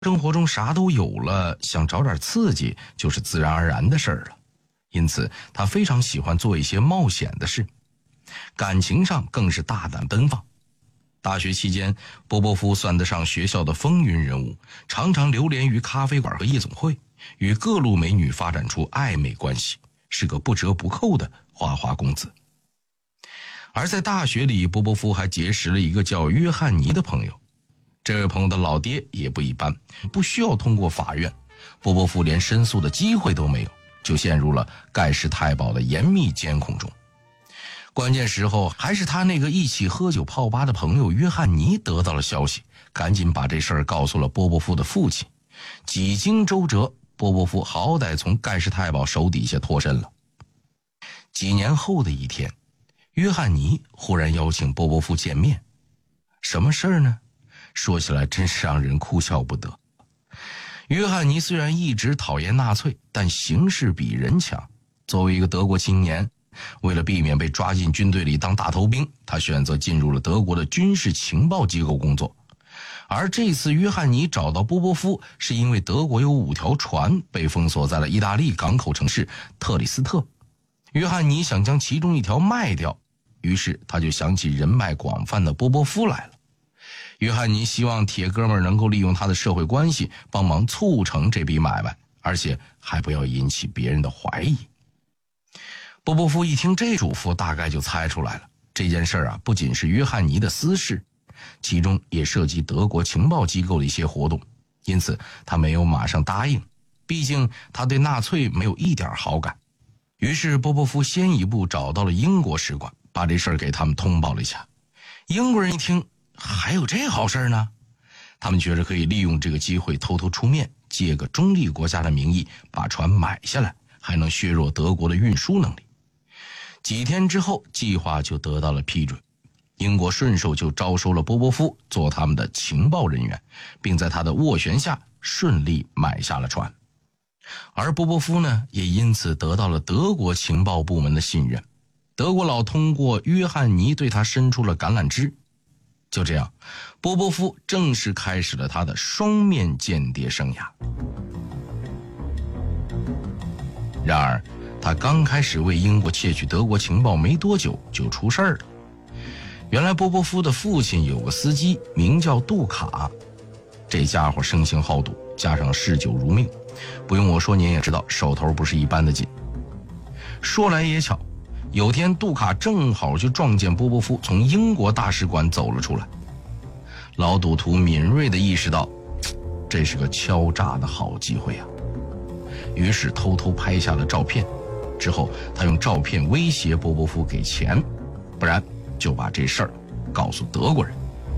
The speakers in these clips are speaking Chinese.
生活中啥都有了，想找点刺激就是自然而然的事儿了。因此他非常喜欢做一些冒险的事，感情上更是大胆奔放。大学期间，波波夫算得上学校的风云人物，常常流连于咖啡馆和夜总会，与各路美女发展出暧昧关系，是个不折不扣的花花公子。而在大学里，波波夫还结识了一个叫约翰尼的朋友。这位朋友的老爹也不一般，不需要通过法院，波波夫连申诉的机会都没有，就陷入了盖世太保的严密监控中。关键时候，还是他那个一起喝酒泡吧的朋友约翰尼得到了消息，赶紧把这事儿告诉了波波夫的父亲。几经周折，波波夫好歹从盖世太保手底下脱身了。几年后的一天，约翰尼忽然邀请波波夫见面。什么事儿呢？说起来真是让人哭笑不得。约翰尼虽然一直讨厌纳粹，但行事比人强。作为一个德国青年，为了避免被抓进军队里当大头兵，他选择进入了德国的军事情报机构工作。而这次约翰尼找到波波夫，是因为德国有5条船被封锁在了意大利港口城市特里斯特。约翰尼想将其中1条卖掉，于是他就想起人脉广泛的波波夫来了。约翰尼希望铁哥们能够利用他的社会关系帮忙促成这笔买卖，而且还不要引起别人的怀疑。波波夫一听这嘱咐，大概就猜出来了，这件事啊不仅是约翰尼的私事，其中也涉及德国情报机构的一些活动，因此他没有马上答应，毕竟他对纳粹没有一点好感。于是波波夫先一步找到了英国使馆，把这事儿给他们通报了一下。英国人一听，还有这好事呢？他们觉着可以利用这个机会偷偷出面，借个中立国家的名义把船买下来，还能削弱德国的运输能力。几天之后，计划就得到了批准，英国顺手就招收了波波夫做他们的情报人员，并在他的斡旋下顺利买下了船。而波波夫呢，也因此得到了德国情报部门的信任，德国佬通过约翰尼对他伸出了橄榄枝。就这样，波波夫正式开始了他的双面间谍生涯。然而他刚开始为英国窃取德国情报没多久就出事儿了。原来波波夫的父亲有个司机名叫杜卡，这家伙生性好赌，加上嗜酒如命，不用我说您也知道，手头不是一般的紧。说来也巧，有天杜卡正好就撞见波波夫从英国大使馆走了出来。老赌徒敏锐地意识到这是个敲诈的好机会啊，于是偷偷拍下了照片。之后他用照片威胁波波夫给钱，不然就把这事儿告诉德国人。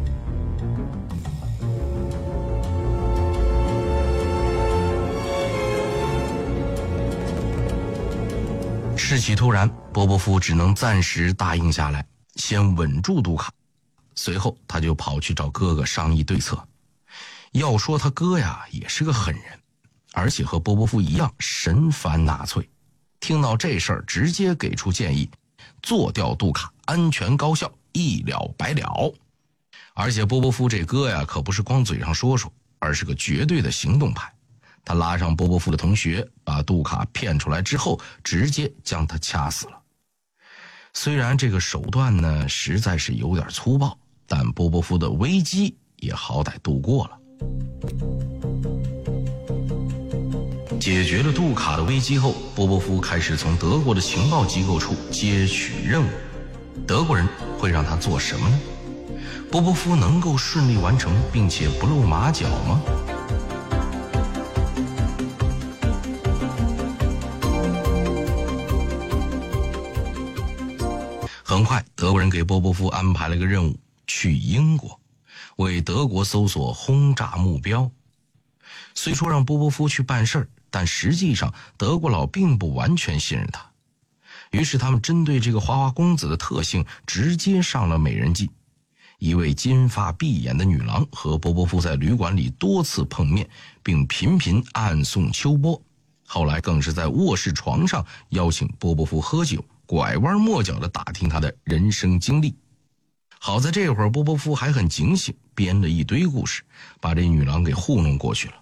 事起突然，波波夫只能暂时答应下来，先稳住杜卡。随后他就跑去找哥哥商议对策。要说他哥呀也是个狠人，而且和波波夫一样神烦纳粹，听到这事儿直接给出建议，做掉杜卡，安全高效，一了百了。而且波波夫这哥呀可不是光嘴上说说，而是个绝对的行动派。他拉上波波夫的同学，把杜卡骗出来之后，直接将他掐死了。虽然这个手段呢实在是有点粗暴，但波波夫的危机也好歹度过了。解决了杜卡的危机后，波波夫开始从德国的情报机构处接取任务。德国人会让他做什么呢？波波夫能够顺利完成并且不露马脚吗？很快，德国人给波波夫安排了个任务，去英国为德国搜索轰炸目标。虽说让波波夫去办事儿，但实际上德国佬并不完全信任他。于是他们针对这个花花公子的特性直接上了美人计。一位金发碧眼的女郎和波波夫在旅馆里多次碰面，并频频暗送秋波，后来更是在卧室床上邀请波波夫喝酒，拐弯抹角地打听他的人生经历。好在这会儿波波夫还很警醒， 编了一堆故事，把这女郎给糊弄过去了。